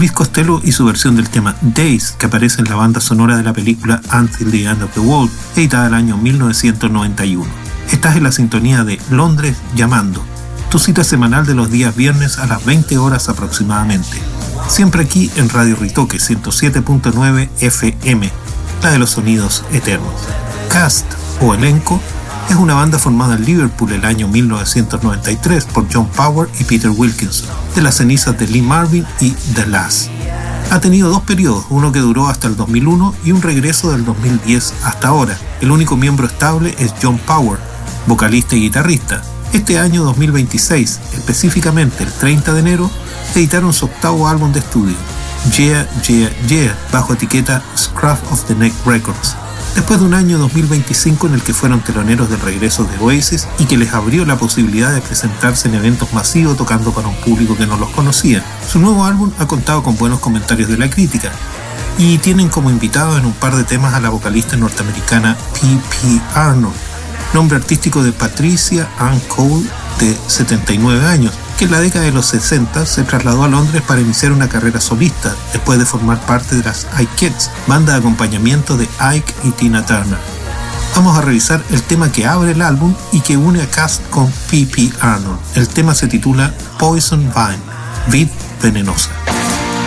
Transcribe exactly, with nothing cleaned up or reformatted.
Elvis Costello y su versión del tema Days, que aparece en la banda sonora de la película Until the End of the World, editada el año mil novecientos noventa y uno. Estás en la sintonía de Londres Llamando, tu cita semanal de los días viernes a las veinte horas aproximadamente. Siempre aquí en Radio Ritoque ciento siete punto nueve F M, la de los sonidos eternos. Cast o elenco es una banda formada en Liverpool el año mil novecientos noventa y tres por John Power y Peter Wilkinson, de las cenizas de Lee Marvin y The Lass. Ha tenido dos periodos, uno que duró hasta el dos mil uno y un regreso del dos mil diez hasta ahora. El único miembro estable es John Power, vocalista y guitarrista. Este año dos mil veintiséis, específicamente el treinta de enero, editaron su octavo álbum de estudio, Yeah, Yeah, Yeah, bajo etiqueta Scruff of the Neck Records. Después de un año dos mil veinticinco en el que fueron teloneros del regreso de Oasis y que les abrió la posibilidad de presentarse en eventos masivos tocando para un público que no los conocía. Su nuevo álbum ha contado con buenos comentarios de la crítica y tienen como invitado en un par de temas a la vocalista norteamericana P P Arnold, nombre artístico de Patricia Ann Cole, de setenta y nueve años, que en la década de los sesenta se trasladó a Londres para iniciar una carrera solista después de formar parte de las I-Kids, banda de acompañamiento de Ike y Tina Turner. Vamos a revisar el tema que abre el álbum y que une a Cast con P P Arnold. El tema se titula Poison Vine, Vid Venenosa.